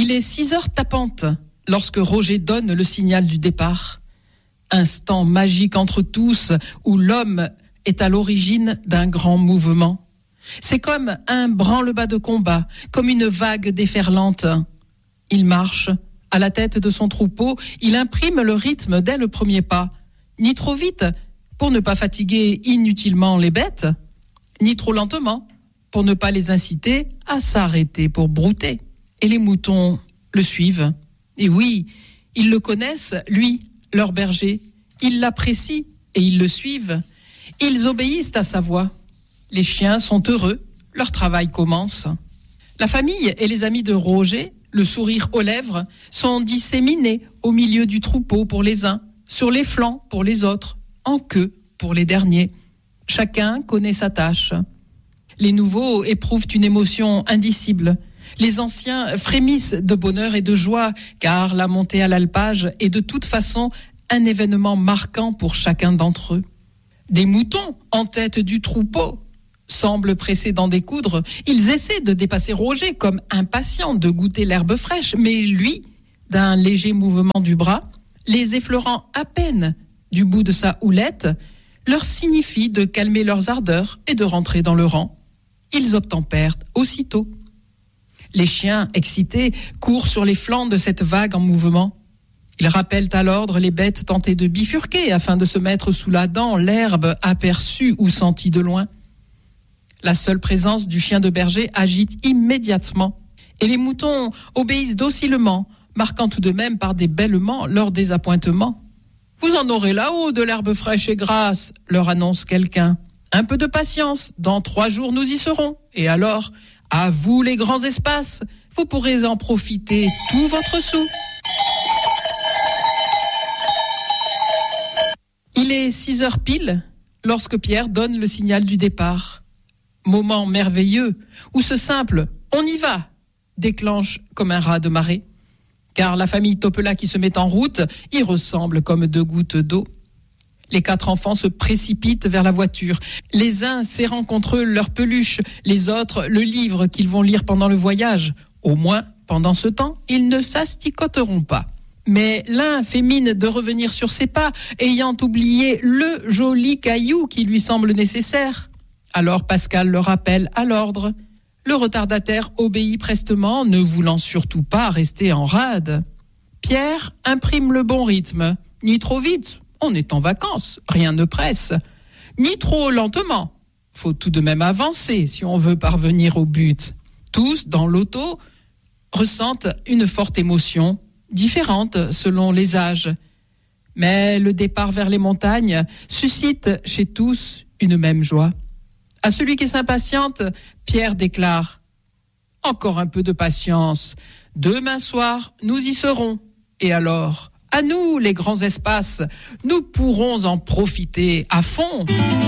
Il est 6 heures tapantes lorsque Roger donne le signal du départ. Instant magique entre tous où l'homme est à l'origine d'un grand mouvement. C'est comme un branle-bas de combat, comme une vague déferlante. Il marche à la tête de son troupeau, il imprime le rythme dès le premier pas. Ni trop vite pour ne pas fatiguer inutilement les bêtes, ni trop lentement pour ne pas les inciter à s'arrêter pour brouter. Et les moutons le suivent. Et oui, ils le connaissent, lui, leur berger. Ils l'apprécient et ils le suivent. Ils obéissent à sa voix. Les chiens sont heureux, leur travail commence. La famille et les amis de Roger, le sourire aux lèvres, sont disséminés au milieu du troupeau pour les uns, sur les flancs pour les autres, en queue pour les derniers. Chacun connaît sa tâche. Les nouveaux éprouvent une émotion indicible. Les anciens frémissent de bonheur et de joie, car la montée à l'alpage est de toute façon un événement marquant pour chacun d'entre eux. Des moutons en tête du troupeau semblent pressés d'en découdre. Ils essaient de dépasser Roger comme impatients de goûter l'herbe fraîche, mais lui, d'un léger mouvement du bras, les effleurant à peine du bout de sa houlette, leur signifie de calmer leurs ardeurs et de rentrer dans le rang. Ils obtempèrent aussitôt. Les chiens, excités, courent sur les flancs de cette vague en mouvement. Ils rappellent à l'ordre les bêtes tentées de bifurquer afin de se mettre sous la dent l'herbe aperçue ou sentie de loin. La seule présence du chien de berger agite immédiatement. Et les moutons obéissent docilement, marquant tout de même par des bêlements leur désappointement. « Vous en aurez là-haut de l'herbe fraîche et grasse », leur annonce quelqu'un. « Un peu de patience, dans 3 jours nous y serons. Et alors, à vous les grands espaces, vous pourrez en profiter tout votre sou. » Il est 6 heures pile lorsque Pierre donne le signal du départ. Moment merveilleux où ce simple « on y va » déclenche comme un raz de marée. Car la famille Topela qui se met en route y ressemble comme 2 gouttes d'eau. Les 4 enfants se précipitent vers la voiture, les uns serrant contre eux leur peluche, les autres le livre qu'ils vont lire pendant le voyage. Au moins, pendant ce temps, ils ne s'asticoteront pas. Mais l'un fait mine de revenir sur ses pas, ayant oublié le joli caillou qui lui semble nécessaire. Alors Pascal le rappelle à l'ordre. Le retardataire obéit prestement, ne voulant surtout pas rester en rade. Pierre imprime le bon rythme, ni trop vite, on est en vacances, rien ne presse, ni trop lentement. Faut tout de même avancer si on veut parvenir au but. Tous, dans l'auto, ressentent une forte émotion, différente selon les âges. Mais le départ vers les montagnes suscite chez tous une même joie. À celui qui s'impatiente, Pierre déclare « Encore un peu de patience. Demain soir, nous y serons. Et alors, à nous, les grands espaces, nous pourrons en profiter à fond. »